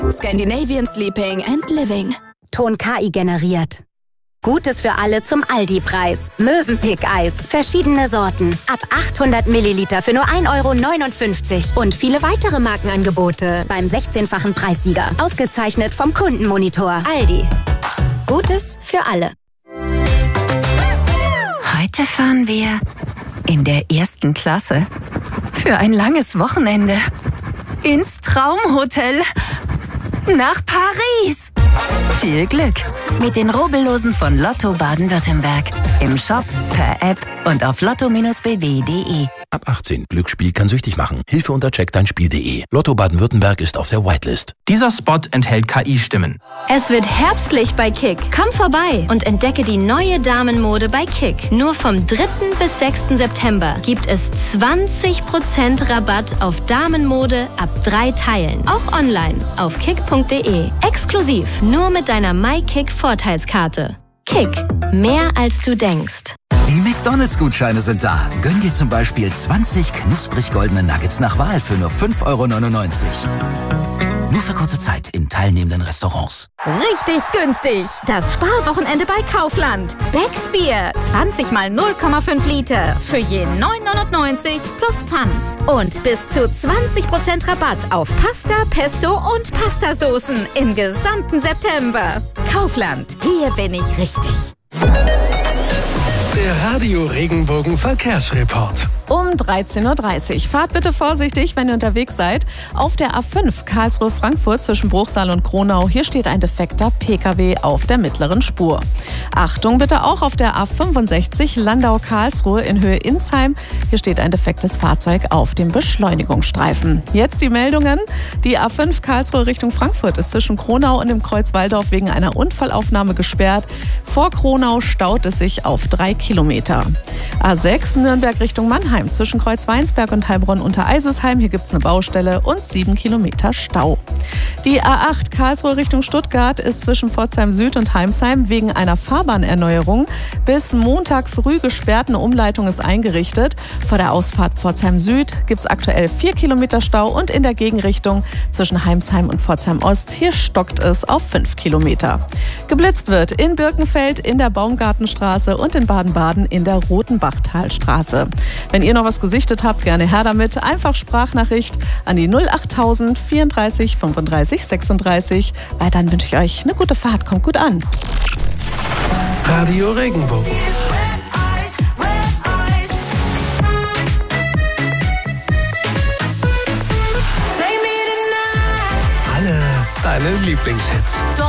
Scandinavian Sleeping and Living. Ton KI generiert. Gutes für alle zum Aldi-Preis. Mövenpick-Eis. Verschiedene Sorten. Ab 800 Milliliter für nur 1,59 € Und viele weitere Markenangebote beim 16-fachen Preissieger. Ausgezeichnet vom Kundenmonitor. Aldi. Gutes für alle. Heute fahren wir in der 1. Klasse für ein langes Wochenende ins Traumhotel nach Paris. Viel Glück mit den Rubbellosen von Lotto Baden-Württemberg. Im Shop, per App und auf lotto-bw.de. Ab 18. Glücksspiel kann süchtig machen. Hilfe unter checkdeinspiel.de. Lotto Baden-Württemberg ist auf der Whitelist. Dieser Spot enthält KI-Stimmen. Es wird herbstlich bei Kick. Komm vorbei und entdecke die neue Damenmode bei Kick. Nur vom 3. bis 6. September gibt es 20% Rabatt auf Damenmode ab 3 Teilen. Auch online auf kick.de. Exklusiv nur mit deiner MyKick-Vorteilskarte. Kick. Mehr als du denkst. Die McDonalds-Gutscheine sind da. Gönn dir zum Beispiel 20 knusprig goldene Nuggets nach Wahl für nur 5,99 €. Nur für kurze Zeit in teilnehmenden Restaurants. Richtig günstig. Das Sparwochenende bei Kaufland. Becks Bier. 20 mal 0,5 Liter. Für je 9,99 € plus Pfand. Und bis zu 20% Rabatt auf Pasta, Pesto und Pastasoßen im gesamten September. Kaufland. Hier bin ich richtig. Der Radio Regenbogen Verkehrsreport. Um 13:30 Uhr. Fahrt bitte vorsichtig, wenn ihr unterwegs seid. Auf der A5 Karlsruhe-Frankfurt zwischen Bruchsal und Kronau. Hier steht ein defekter PKW auf der mittleren Spur. Achtung bitte auch auf der A65 Landau-Karlsruhe in Höhe Insheim. Hier steht ein defektes Fahrzeug auf dem Beschleunigungsstreifen. Jetzt die Meldungen. Die A5 Karlsruhe Richtung Frankfurt ist zwischen Kronau und dem Kreuz Walldorf wegen einer Unfallaufnahme gesperrt. Vor Kronau staut es sich auf 3 Kilometer. A6 Nürnberg Richtung Mannheim zwischen Kreuz Weinsberg und Heilbronn unter Eisesheim. Hier gibt es eine Baustelle und 7 Kilometer Stau. Die A8 Karlsruhe Richtung Stuttgart ist zwischen Pforzheim Süd und Heimsheim wegen einer Fahrbahnerneuerung bis Montag früh gesperrt. Eine Umleitung ist eingerichtet. Vor der Ausfahrt Pforzheim Süd gibt es aktuell 4 Kilometer Stau und in der Gegenrichtung zwischen Heimsheim und Pforzheim Ost. Hier stockt es auf 5 Kilometer. Geblitzt wird in Birkenfeld, in der Baumgartenstraße und in Baden-Baden in der Rotenbachtalstraße. Wenn ihr noch was gesichtet habt, gerne her damit. Einfach Sprachnachricht an die 08000 34 35 36. Dann wünsche ich euch eine gute Fahrt. Kommt gut an. Radio Regenbogen. Alle deine Lieblingshits.